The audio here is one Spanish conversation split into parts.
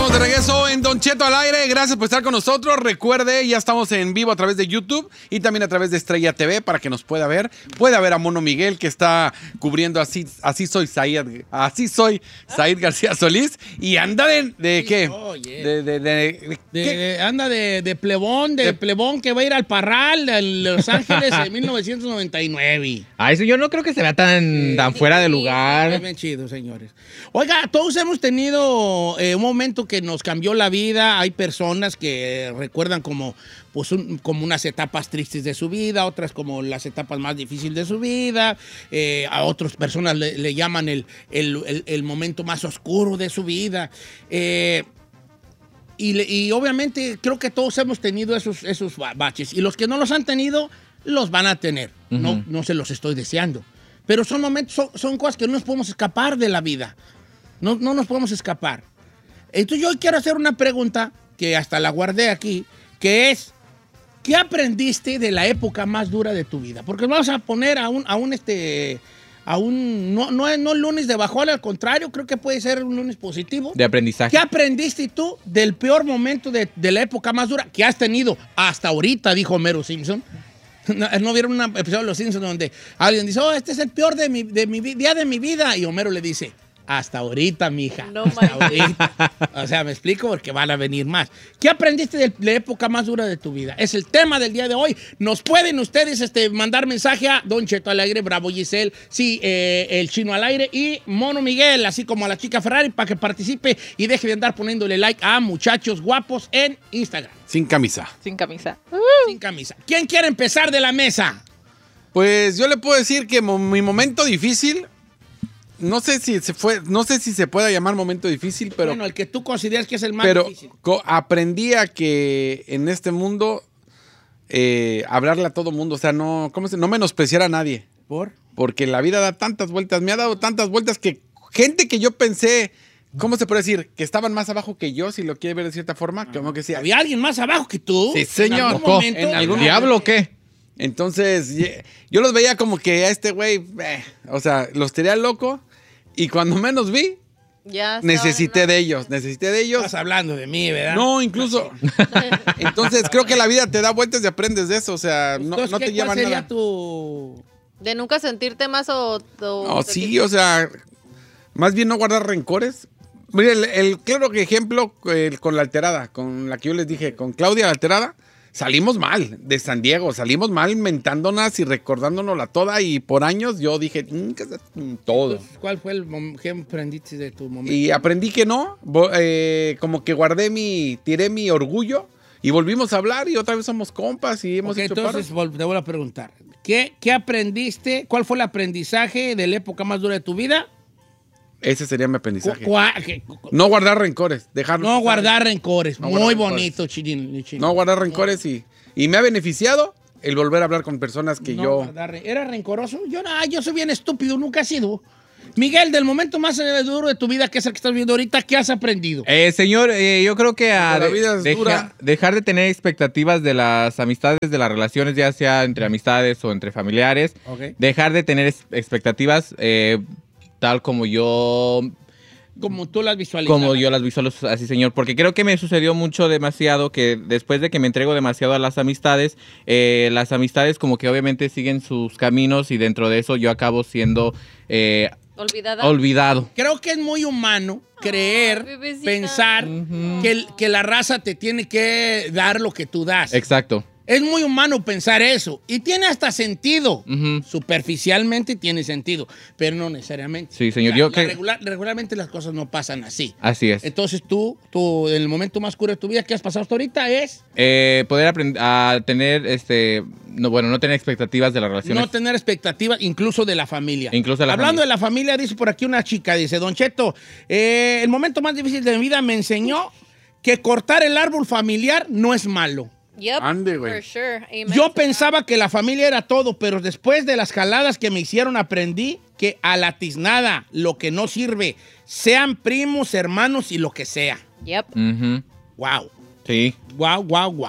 Estamos de regreso en Don Cheto al aire. Gracias por estar con nosotros. Recuerde, ya estamos en vivo a través de YouTube y también a través de Estrella TV para que nos pueda ver. Puede ver a Mono Miguel, que está cubriendo Así soy Said García Solís. Y anda ¿de qué? Anda de plebón que va a ir al Parral de Los Ángeles en 1999. Ay, eso yo no creo que se vea tan fuera de lugar. Es bien chido, señores. Oiga, todos hemos tenido un momento que nos cambió la vida. Hay personas que recuerdan como unas etapas tristes de su vida, otras como las etapas más difíciles de su vida. A otras personas le llaman el momento más oscuro de su vida. Y obviamente creo que todos hemos tenido esos baches. Y los que no los han tenido, los van a tener. Uh-huh. No se los estoy deseando. Pero son momentos, son cosas que no nos podemos escapar de la vida. No nos podemos escapar. Entonces yo quiero hacer una pregunta que hasta la guardé aquí, que es, ¿qué aprendiste de la época más dura de tu vida? Porque vamos a poner no lunes de bajón, al contrario, creo que puede ser un lunes positivo. De aprendizaje. ¿Qué aprendiste tú del peor momento de la época más dura que has tenido hasta ahorita, dijo Homero Simpson? ¿No vieron un episodio de Los Simpsons donde alguien dice, este es el peor día de mi vida? Y Homero le dice, hasta ahorita, mija. No, hasta ahorita. O sea, me explico porque van a venir más. ¿Qué aprendiste de la época más dura de tu vida? Es el tema del día de hoy. Nos pueden ustedes mandar mensaje a Don Cheto al aire, Bravo Giselle, sí, el Chino al aire y Mono Miguel, así como a la chica Ferrari, para que participe y deje de andar poniéndole like a muchachos guapos en Instagram. Sin camisa. Sin camisa. Sin camisa. ¿Quién quiere empezar de la mesa? Pues yo le puedo decir que mi momento difícil, no sé si se pueda llamar momento difícil, pero... Bueno, el que tú consideras que es el más difícil. Pero aprendí a que en este mundo hablarle a todo mundo, o sea, no menospreciar a nadie. ¿Por? Porque la vida da tantas vueltas, me ha dado tantas vueltas que gente que yo pensé, ¿cómo se puede decir? Que estaban más abajo que yo, si lo quiere ver de cierta forma, como que sí. ¿Había alguien más abajo que tú? Sí, señor. ¿En algún diablo o qué? Entonces, yo los veía como que a este güey, o sea, los tenía loco. Y cuando menos vi, necesité de ellos. Estás hablando de mí, ¿verdad? No, incluso. Entonces, creo que la vida te da vueltas y aprendes de eso. O sea, no te lleva nada. ¿Sería tu...? De nunca sentirte más o sí, o sea, más bien no guardar rencores. Mire, el claro ejemplo con la alterada, con la que yo les dije, con Claudia la alterada. Salimos mal de San Diego, salimos mal mentándonos y recordándonosla toda y por años yo dije, todo. Entonces, ¿cuál fue qué aprendiste de tu momento? Y aprendí que no, como que tiré mi orgullo y volvimos a hablar y otra vez somos compas y hemos hecho entonces te vuelvo a preguntar, ¿qué aprendiste? ¿Cuál fue el aprendizaje de la época más dura de tu vida? Ese sería mi aprendizaje. No guardar rencores. No guardar rencores. Muy bonito, Chino. No guardar rencores y me ha beneficiado el volver a hablar con personas que ¿Era rencoroso? Yo soy bien estúpido, nunca he sido. Miguel, del momento más duro de tu vida, que es el que estás viendo ahorita, ¿qué has aprendido? Señor, yo creo que la vida es dura. Dejar de tener expectativas de las amistades, de las relaciones, ya sea entre amistades o entre familiares. Okay. Dejar de tener expectativas tal como tú las visualizas. Como yo las visualizo así, señor. Porque creo que me sucedió demasiado, que después de que me entrego demasiado a las amistades como que obviamente siguen sus caminos y dentro de eso yo acabo siendo olvidado. Creo que es muy humano creer, pensar que la raza te tiene que dar lo que tú das. Exacto. Es muy humano pensar eso. Y tiene hasta sentido. Superficialmente tiene sentido. Pero no necesariamente. Sí, señor. Regularmente las cosas no pasan así. Así es. Entonces tú, en el momento más oscuro de tu vida que has pasado hasta ahorita es... poder aprender a tener, no tener expectativas de las relaciones. No tener expectativas, incluso de la familia. Hablando de la familia, dice por aquí una chica, dice, Don Cheto, el momento más difícil de mi vida me enseñó que cortar el árbol familiar no es malo. Yep, ande, güey. for sure. Amen. Yo pensaba que la familia era todo, pero después de las jaladas que me hicieron aprendí que a la tiznada, lo que no sirve, sean primos, hermanos y lo que sea. Yep. Wow. Sí. Wow.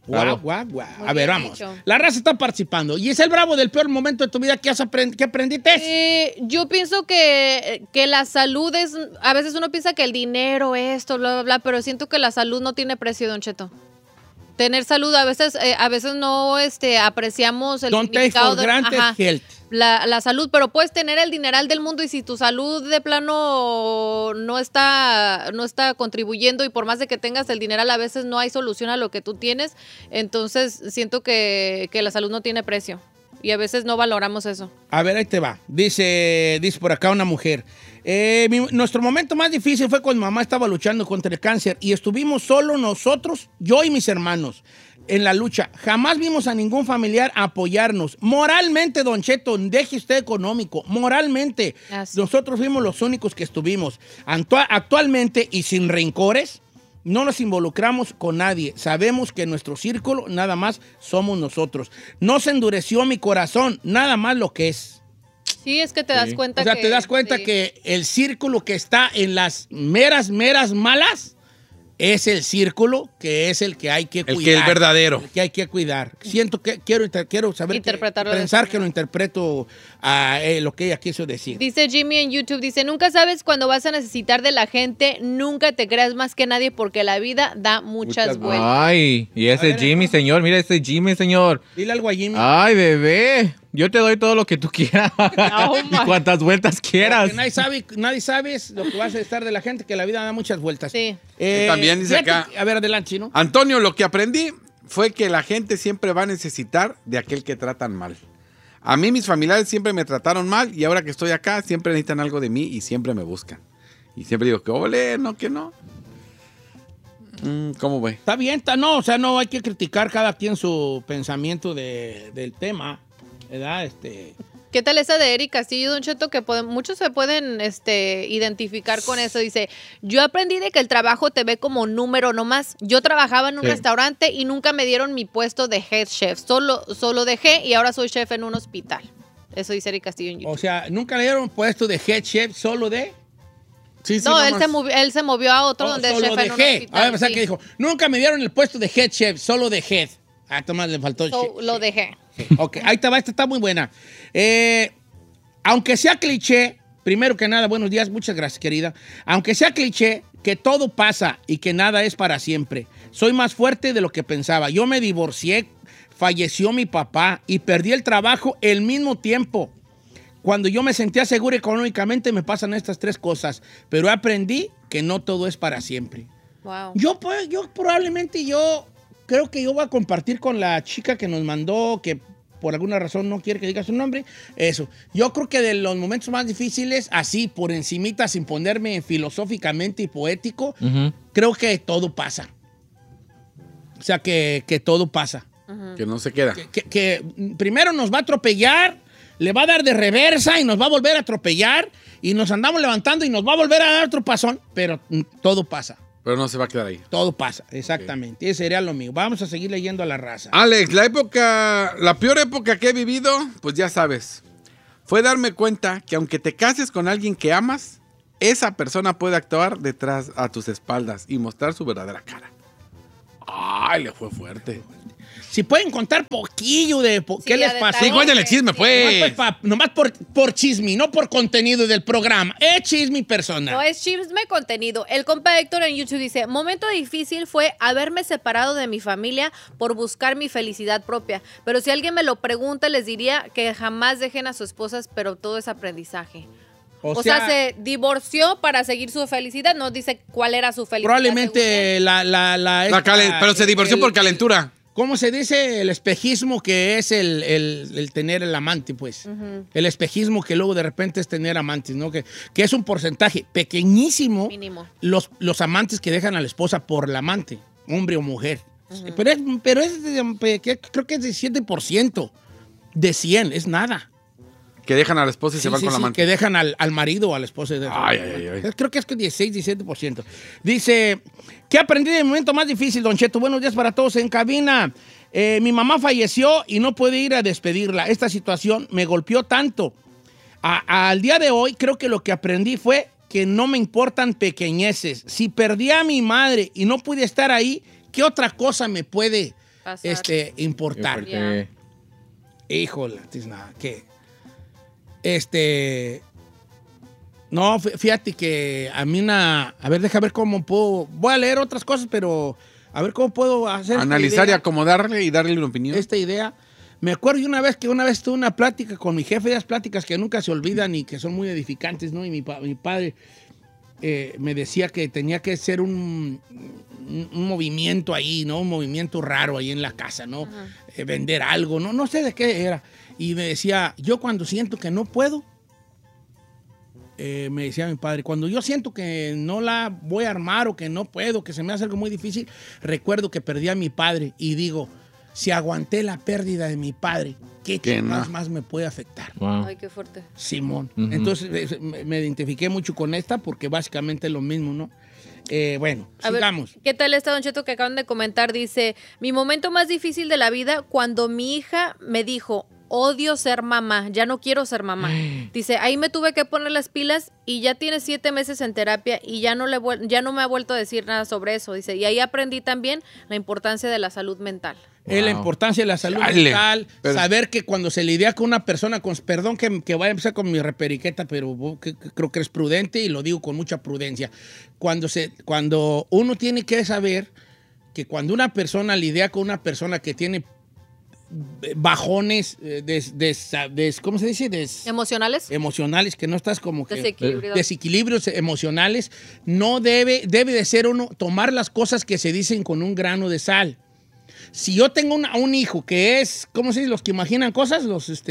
Guau, guau, guau. Muy A ver, bien vamos. dicho. La raza está participando. Y es el bravo del peor momento de tu vida que que aprendiste. Yo pienso que la salud es, a veces uno piensa que el dinero, esto, bla, bla, bla, pero siento que la salud no tiene precio, Don Cheto. Tener salud, a veces no apreciamos el Don't take significado for granted health. la salud, pero puedes tener el dineral del mundo y si tu salud de plano no está contribuyendo y por más de que tengas el dineral, a veces no hay solución a lo que tú tienes, entonces siento que la salud no tiene precio y a veces no valoramos eso. A ver, ahí te va. Dice por acá una mujer. Nuestro momento más difícil fue cuando mamá estaba luchando contra el cáncer y estuvimos solo nosotros, yo y mis hermanos, en la lucha. Jamás vimos a ningún familiar apoyarnos. Moralmente, Don Cheto, deje usted económico. Moralmente, nosotros fuimos los únicos que estuvimos. Actualmente, y sin rencores, no nos involucramos con nadie. Sabemos que nuestro círculo nada más somos nosotros. No se endureció mi corazón, nada más lo que es. Sí, es que te das cuenta o sea, que... te das cuenta sí. que el círculo que está en las meras malas es el círculo que es el que hay que cuidar. El que es verdadero. El que hay que cuidar. Siento que quiero saber Interpretarlo pensar de que lo interpreto lo que ella quiso decir. Dice Jimmy en YouTube, dice, nunca sabes cuándo vas a necesitar de la gente, nunca te creas más que nadie porque la vida da muchas vueltas. Ay, y ese Jimmy, señor, mira ese Jimmy, señor. Dile algo a Jimmy. Ay, bebé, yo te doy todo lo que tú quieras y cuantas vueltas quieras. Porque nadie sabe lo que vas a estar de la gente, que la vida da muchas vueltas. Sí. También dice acá. A ver, adelante, Chino. Antonio, lo que aprendí fue que la gente siempre va a necesitar de aquel que tratan mal. A mí mis familiares siempre me trataron mal y ahora que estoy acá siempre necesitan algo de mí y siempre me buscan. Y siempre digo que ole, no, que no. ¿Cómo ve? Está bien, no hay que criticar cada quien su pensamiento del tema, ¿verdad? ¿Qué tal esa de Eric Castillo, Don Cheto? Que muchos se pueden identificar con eso. Dice, yo aprendí de que el trabajo te ve como número nomás. Yo trabajaba en un restaurante y nunca me dieron mi puesto de head chef. Solo dejé y ahora soy chef en un hospital. Eso dice Eric Castillo en YouTube. O sea, nunca le dieron puesto de head chef solo de... Sí, no, él se movió a otro donde es chef en un hospital. A ver, o sea, que dijo, nunca me dieron el puesto de head chef, solo de head. Tomás, le faltó el lo dejé. Ok, ahí te va, esta está muy buena. Aunque sea cliché, primero que nada, buenos días, muchas gracias, querida. Aunque sea cliché, que todo pasa y que nada es para siempre. Soy más fuerte de lo que pensaba. Yo me divorcié, falleció mi papá y perdí el trabajo al mismo tiempo. Cuando yo me sentía seguro económicamente me pasan estas tres cosas, pero aprendí que no todo es para siempre. Wow. Yo probablemente creo que yo voy a compartir con la chica que nos mandó, que por alguna razón no quiere que diga su nombre, eso. Yo creo que de los momentos más difíciles, así por encimita, sin ponerme filosóficamente y poético, creo que todo pasa. O sea, que todo pasa. Que no se queda. Que primero nos va a atropellar, le va a dar de reversa y nos va a volver a atropellar y nos andamos levantando y nos va a volver a dar otro pasón, pero todo pasa. Pero no se va a quedar ahí. Todo pasa, exactamente. Okay. Ese sería lo mío. Vamos a seguir leyendo a la raza. Alex, la peor época que he vivido, pues ya sabes, fue darme cuenta que aunque te cases con alguien que amas, esa persona puede actuar detrás a tus espaldas y mostrar su verdadera cara. Ay, le fue fuerte. Si pueden contar poquillo de qué les pasó. Sí, cuéntale el chisme, pues. Nomás por chisme, no por contenido del programa. Es chisme personal. No, es chisme contenido. El compa Héctor en YouTube dice, momento difícil fue haberme separado de mi familia por buscar mi felicidad propia. Pero si alguien me lo pregunta, les diría que jamás dejen a sus esposas, pero todo es aprendizaje. O sea, se divorció para seguir su felicidad. No dice cuál era su felicidad. Probablemente pero se divorció por calentura. ¿Cómo se dice? El espejismo que es el tener el amante, pues. El espejismo que luego de repente es tener amantes, ¿no? Que es un porcentaje pequeñísimo. Mínimo. Los amantes que dejan a la esposa por la amante, hombre o mujer. Pero es creo que es de 7% de 100, es nada. Que dejan a la esposa y se van con la amante. Que dejan al marido o a la esposa. Ay. Creo que es que 16-17%. Dice, ¿qué aprendí de momento más difícil, Don Cheto? Buenos días para todos en cabina. Mi mamá falleció y no pude ir a despedirla. Esta situación me golpeó tanto. Al día de hoy, creo que lo que aprendí fue que no me importan pequeñeces. Si perdí a mi madre y no pude estar ahí, ¿qué otra cosa me puede Pasar. importar. Ya. Híjole, nada, ¿qué? No, fíjate que a mí a ver, deja ver cómo puedo, voy a leer otras cosas, pero a ver cómo puedo hacer Analizar y acomodarle y darle una opinión. esta idea. Me acuerdo de una vez tuve una plática con mi jefe, de las pláticas que nunca se olvidan y que son muy edificantes, ¿no? Y mi padre me decía que tenía que ser un movimiento ahí, ¿no? Un movimiento raro ahí en la casa, ¿no? Vender algo, no sé de qué era. Y me decía, yo cuando siento que no puedo, me decía mi padre, cuando yo siento que no la voy a armar o que no puedo, que se me hace algo muy difícil, recuerdo que perdí a mi padre y digo, si aguanté la pérdida de mi padre, ¿qué más me puede afectar? Wow. Ay, qué fuerte. Simón. Entonces me identifiqué mucho con esta porque básicamente es lo mismo, ¿no? Bueno, A ver, sigamos. ¿qué tal está Don Cheto que acaban de comentar? Dice, mi momento más difícil de la vida cuando mi hija me dijo, odio ser mamá, ya no quiero ser mamá. Dice, ahí me tuve que poner las pilas y ya tiene 7 meses en terapia y ya no me ha vuelto a decir nada sobre eso. Dice, y ahí aprendí también la importancia de la salud mental. Es la importancia de la salud mental, saber que cuando se lidia con una persona, perdón que vaya a empezar con mi reperiqueta, pero creo que eres prudente y lo digo con mucha prudencia. Cuando uno tiene que saber que cuando una persona lidia con una persona que tiene bajones, ¿cómo se dice? ¿Emocionales? Emocionales, que no estás como que... Desequilibrios emocionales, no debe de ser uno tomar las cosas que se dicen con un grano de sal. Si yo tengo un hijo que es, ¿cómo se dice? Los que imaginan cosas,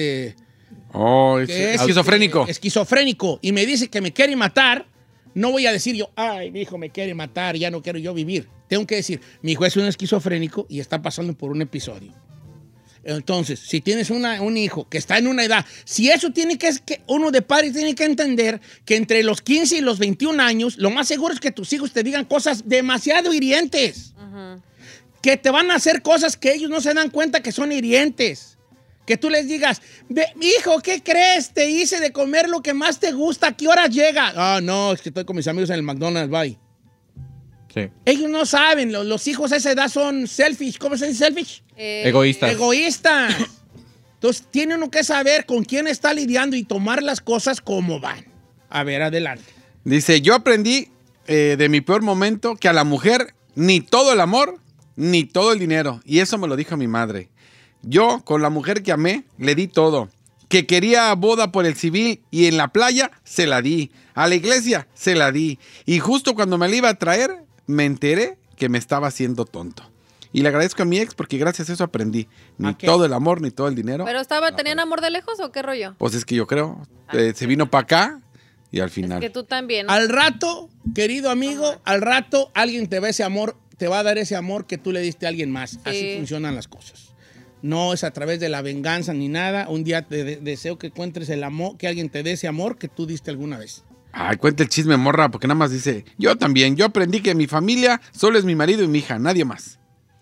esquizofrénico. Esquizofrénico, y me dice que me quiere matar, no voy a decir yo, ay, mi hijo me quiere matar, ya no quiero yo vivir. Tengo que decir, mi hijo es un esquizofrénico y está pasando por un episodio. Entonces, si tienes un hijo que está en una edad, si eso tiene que uno de padres tiene que entender que entre los 15 y los 21 años, lo más seguro es que tus hijos te digan cosas demasiado hirientes. Que te van a hacer cosas que ellos no se dan cuenta que son hirientes. Que tú les digas, hijo, ¿qué crees? Te hice de comer lo que más te gusta. ¿A qué hora llega? Ah, no, es que estoy con mis amigos en el McDonald's, bye. Sí. Ellos no saben, los hijos a esa edad son selfish. ¿Cómo se dice selfish? Egoístas. Egoístas. Entonces, tiene uno que saber con quién está lidiando y tomar las cosas como van. A ver, adelante. Dice, yo aprendí de mi peor momento que a la mujer ni todo el amor ni todo el dinero. Y eso me lo dijo mi madre. Yo, con la mujer que amé, le di todo. Que quería boda por el civil y en la playa, se la di. A la iglesia, se la di. Y justo cuando me la iba a traer, me enteré que me estaba haciendo tonto. Y le agradezco a mi ex porque gracias a eso aprendí. Ni todo el amor, ni todo el dinero. ¿Pero tenían amor de lejos o qué rollo? Pues es que yo creo. Se vino para acá y al final. Es que tú también. Al rato, querido amigo, al rato alguien te va ese amor, te va a dar ese amor que tú le diste a alguien más. Sí. Así funcionan las cosas. No es a través de la venganza ni nada. Un día te deseo que encuentres el amor, que alguien te dé ese amor que tú diste alguna vez. Ay, cuenta el chisme, morra, porque nada más dice, yo también, yo aprendí que mi familia solo es mi marido y mi hija, nadie más.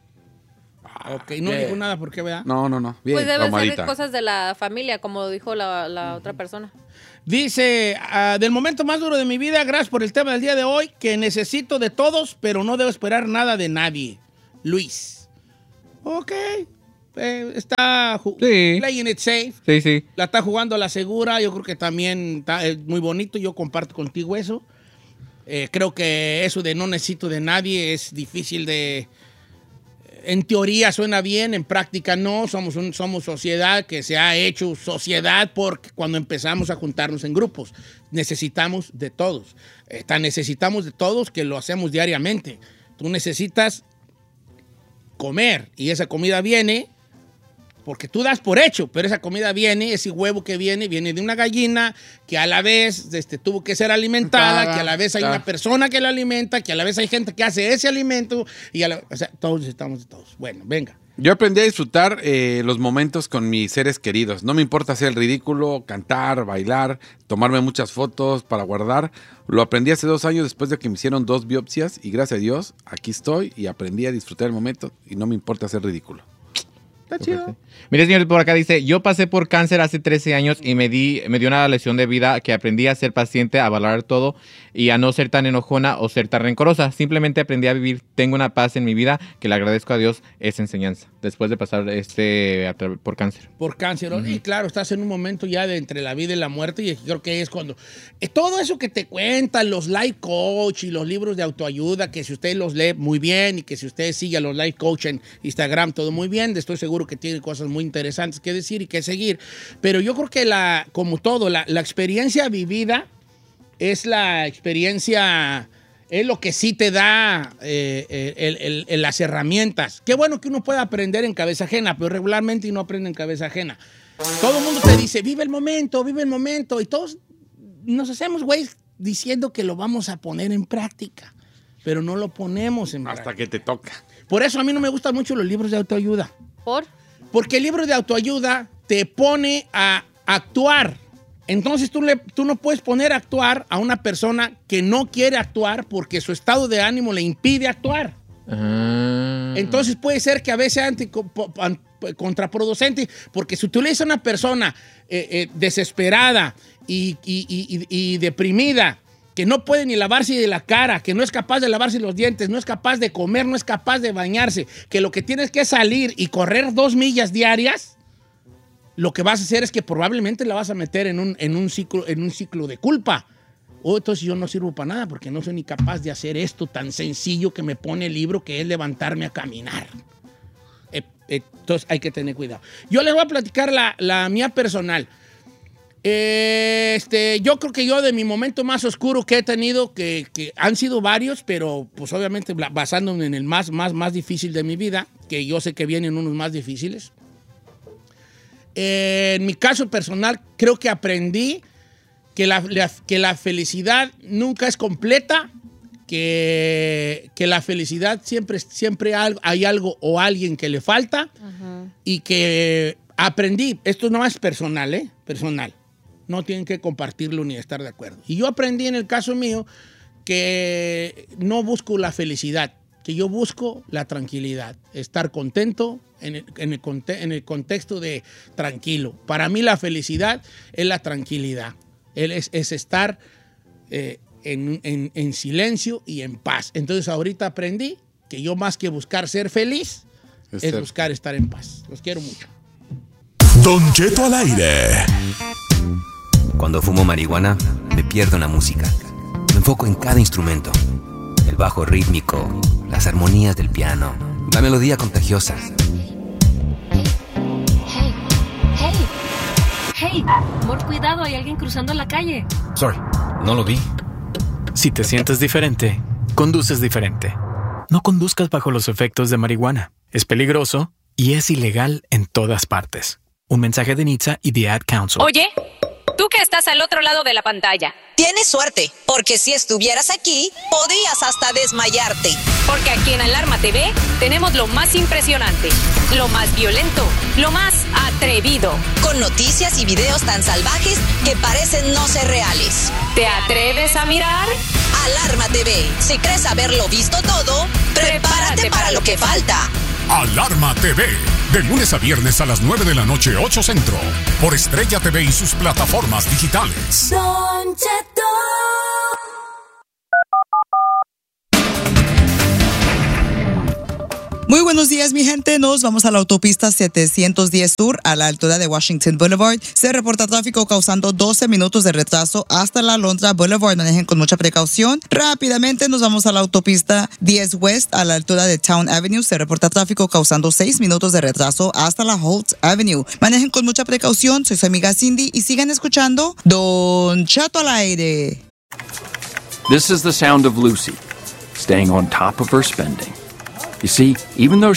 Ok, no dijo nada, ¿por qué, verdad? No, bien, pues deben ser cosas de la familia, como dijo la otra persona. Dice, del momento más duro de mi vida, gracias por el tema del día de hoy, que necesito de todos, pero no debo esperar nada de nadie. Luis. Ok. Está playing it safe. Sí. La está jugando a la segura. Yo creo que también está muy bonito. Yo comparto contigo eso. Creo que eso de no necesito de nadie es difícil de... En teoría suena bien, en práctica no. Somos sociedad que se ha hecho sociedad porque cuando empezamos a juntarnos en grupos. Necesitamos de todos. Necesitamos de todos que lo hacemos diariamente. Tú necesitas comer y esa comida viene... Porque tú das por hecho, pero esa comida viene, ese huevo que viene de una gallina que a la vez tuvo que ser alimentada, que a la vez hay una persona que la alimenta, que a la vez hay gente que hace ese alimento, o sea, todos necesitamos de todos. Bueno, venga. Yo aprendí a disfrutar los momentos con mis seres queridos. No me importa hacer el ridículo, cantar, bailar, tomarme muchas fotos para guardar. Lo aprendí hace 2 años después de que me hicieron 2 biopsias y gracias a Dios aquí estoy y aprendí a disfrutar el momento y no me importa hacer ridículo. Está chido. Mire, señor, por acá dice, yo pasé por cáncer hace 13 años y me dio una lección de vida que aprendí a ser paciente, a valorar todo y a no ser tan enojona o ser tan rencorosa. Simplemente aprendí a vivir. Tengo una paz en mi vida que le agradezco a Dios esa enseñanza después de pasar por cáncer. Por cáncer. Y claro, estás en un momento ya de entre la vida y la muerte y creo que es cuando... todo eso que te cuentan, los life coach y los libros de autoayuda, que si usted los lee muy bien y que si usted sigue a los life coach en Instagram, todo muy bien, estoy seguro que tiene cosas muy interesantes que decir y que seguir. Pero yo creo que como todo, la experiencia vivida es la experiencia... Es lo que sí te da las herramientas. Qué bueno que uno pueda aprender en cabeza ajena, pero regularmente no aprende en cabeza ajena. Todo el mundo te dice, vive el momento, y todos nos hacemos güeyes diciendo que lo vamos a poner en práctica, pero no lo ponemos en práctica. Hasta que te toca. Por eso a mí no me gustan mucho los libros de autoayuda. Porque el libro de autoayuda te pone a actuar. Entonces tú no puedes poner a actuar a una persona que no quiere actuar porque su estado de ánimo le impide actuar. Entonces puede ser que a veces sea contraproducente, porque si tú le dices a una persona desesperada y deprimida, que no puede ni lavarse de la cara, que no es capaz de lavarse los dientes, no es capaz de comer, no es capaz de bañarse, que lo que tienes que salir y correr 2 millas diarias, lo que vas a hacer es que probablemente la vas a meter en un ciclo de culpa. Entonces yo no sirvo para nada porque no soy ni capaz de hacer esto tan sencillo que me pone el libro, que es levantarme a caminar. Entonces hay que tener cuidado. Yo les voy a platicar la mía personal. Yo creo que yo de mi momento más oscuro que he tenido, que han sido varios, pero pues obviamente basándome en el más difícil de mi vida, que yo sé que vienen unos más difíciles. En mi caso personal, creo que aprendí que la felicidad nunca es completa, que la felicidad siempre hay algo o alguien que le falta, y que aprendí, esto no es personal, personal, no tienen que compartirlo ni estar de acuerdo. Y yo aprendí en el caso mío que no busco la felicidad, que yo busco la tranquilidad, estar contento en el contexto de tranquilo. Para mí la felicidad es la tranquilidad, es estar en silencio y en paz. Entonces ahorita aprendí que yo más que buscar ser feliz, es buscar estar en paz. Los quiero mucho. Don Cheto al aire. Cuando fumo marihuana, me pierdo en la música. Me enfoco en cada instrumento. El bajo rítmico, las armonías del piano, la melodía contagiosa. Hey, amor, cuidado, hay alguien cruzando la calle. Sorry, no lo vi. Si te sientes diferente, conduces diferente. No conduzcas bajo los efectos de marihuana. Es peligroso y es ilegal en todas partes. Un mensaje de NHTSA y The Ad Council. Oye, tú que estás al otro lado de la pantalla. Tienes suerte, porque si estuvieras aquí, podrías hasta desmayarte. Porque aquí en Alarma TV tenemos lo más impresionante, lo más violento, lo más atrevido. Con noticias y videos tan salvajes que parecen no ser reales. ¿Te atreves a mirar? Alarma TV. Si crees haberlo visto todo, prepárate para lo que falta. Alarma TV, de lunes a viernes a las 9 de la noche, 8 Centro, por Estrella TV y sus plataformas digitales. Don Cheto. Muy buenos días, mi gente. Nos vamos a la autopista 710 Sur, a la altura de Washington Boulevard. Se reporta tráfico causando 12 minutos de retraso hasta la Alondra Boulevard. Manejen con mucha precaución. Rápidamente nos vamos a la autopista 10 West, a la altura de Town Avenue. Se reporta tráfico causando 6 minutos de retraso hasta la Holt Avenue. Manejen con mucha precaución. Soy su amiga Cindy y sigan escuchando Don Cheto al aire. This is the sound of Lucy, staying on top of her spending. You see, even though